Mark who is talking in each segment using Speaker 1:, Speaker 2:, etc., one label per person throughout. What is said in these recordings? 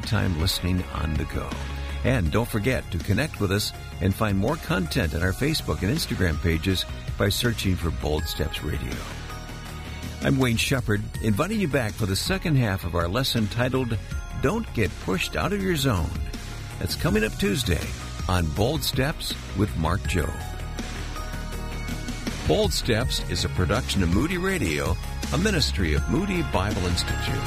Speaker 1: anytime listening on the go. And don't forget to connect with us and find more content on our Facebook and Instagram pages by searching for Bold Steps Radio. I'm Wayne Shepherd, inviting you back for the second half of our lesson titled, Don't Get Pushed Out of Your Zone. That's coming up Tuesday on Bold Steps with Mark Jobe. Bold Steps is a production of Moody Radio, a ministry of Moody Bible Institute.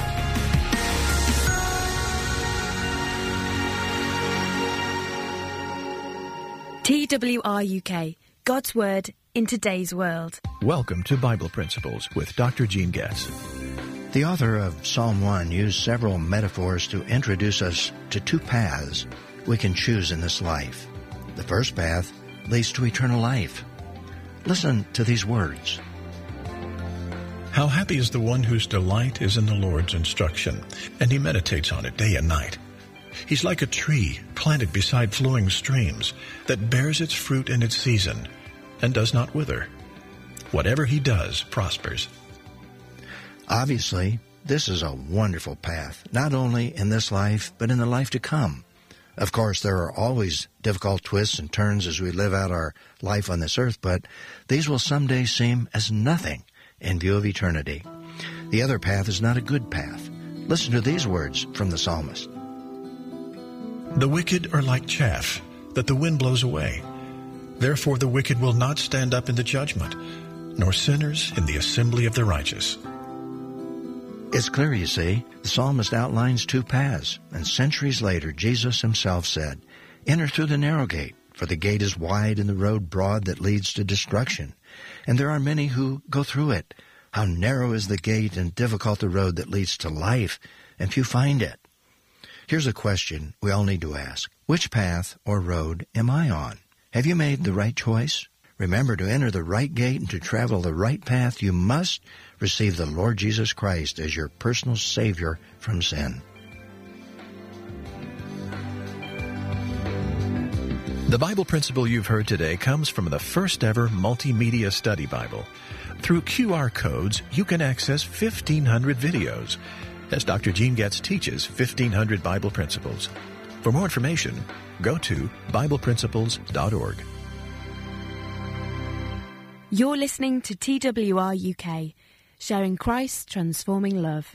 Speaker 2: TWR UK, God's Word in today's world.
Speaker 3: Welcome to Bible Principles with Dr. Gene Getz.
Speaker 4: The author of Psalm 1 used several metaphors to introduce us to two paths we can choose in this life. The first path leads to eternal life. Listen to these words.
Speaker 3: How happy is the one whose delight is in the Lord's instruction, and he meditates on it day and night. He's like a tree planted beside flowing streams that bears its fruit in its season and does not wither. Whatever he does prospers.
Speaker 4: Obviously, this is a wonderful path, not only in this life, but in the life to come. Of course, there are always difficult twists and turns as we live out our life on this earth, but these will someday seem as nothing in view of eternity. The other path is not a good path. Listen to these words from the psalmist.
Speaker 3: The wicked are like chaff that the wind blows away. Therefore the wicked will not stand up in the judgment, nor sinners in the assembly of the righteous.
Speaker 4: It's clear, you see, the psalmist outlines two paths, and centuries later Jesus himself said, Enter through the narrow gate, for the gate is wide and the road broad that leads to destruction, and there are many who go through it. How narrow is the gate and difficult the road that leads to life, and few find it. Here's a question we all need to ask. Which path or road am I on? Have you made the right choice? Remember, to enter the right gate and to travel the right path, you must receive the Lord Jesus Christ as your personal Savior from sin.
Speaker 3: The Bible principle you've heard today comes from the first ever multimedia study Bible. Through QR codes, you can access 1,500 videos as Dr. Gene Getz teaches 1,500 Bible principles. For more information, go to BiblePrinciples.org.
Speaker 2: You're listening to TWR UK, sharing Christ's transforming love.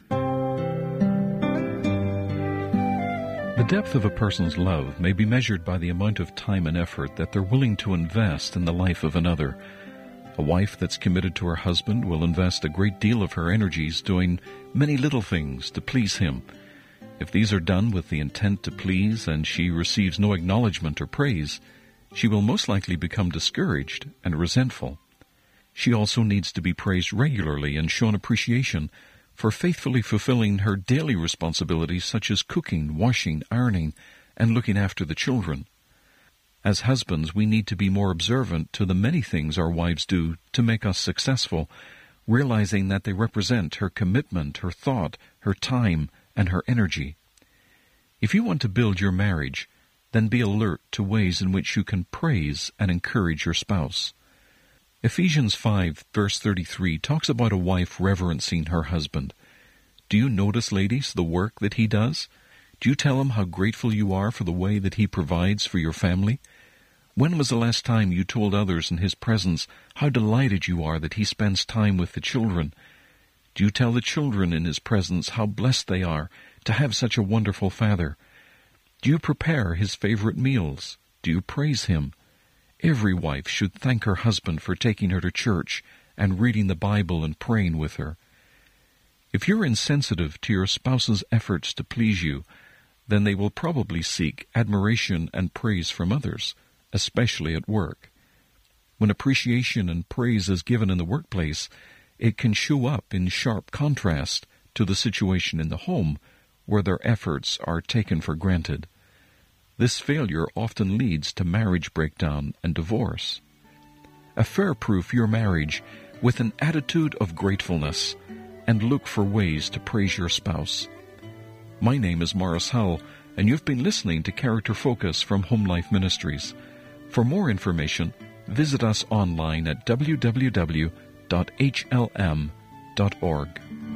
Speaker 5: The depth of a person's love may be measured by the amount of time and effort that they're willing to invest in the life of another. A wife that's committed to her husband will invest a great deal of her energies doing many little things to please him. If these are done with the intent to please and she receives no acknowledgement or praise, she will most likely become discouraged and resentful. She also needs to be praised regularly and shown appreciation for faithfully fulfilling her daily responsibilities such as cooking, washing, ironing, and looking after the children. As husbands, we need to be more observant to the many things our wives do to make us successful, realizing that they represent her commitment, her thought, her time, and her energy. If you want to build your marriage, then be alert to ways in which you can praise and encourage your spouse. Ephesians 5, verse 33 talks about a wife reverencing her husband. Do you notice, ladies, the work that he does? Do you tell him how grateful you are for the way that he provides for your family? When was the last time you told others in his presence how delighted you are that he spends time with the children? Do you tell the children in his presence how blessed they are to have such a wonderful father? Do you prepare his favorite meals? Do you praise him? Every wife should thank her husband for taking her to church and reading the Bible and praying with her. If you're insensitive to your spouse's efforts to please you, then they will probably seek admiration and praise from others, especially at work. When appreciation and praise is given in the workplace, it can show up in sharp contrast to the situation in the home where their efforts are taken for granted. This failure often leads to marriage breakdown and divorce. Affair-proof your marriage with an attitude of gratefulness and look for ways to praise your spouse. My name is Morris Hull, and you've been listening to Character Focus from Home Life Ministries. For more information, visit us online at www.hlm.org.